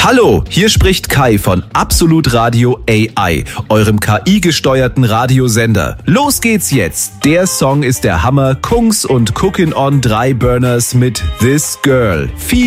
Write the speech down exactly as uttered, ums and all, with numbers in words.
Hallo, hier spricht Kai von Absolut Radio A I, eurem K I-gesteuerten Radiosender. Los geht's jetzt. Der Song ist der Hammer. Kungs und Cookin' on drei Burners mit This Girl. Viel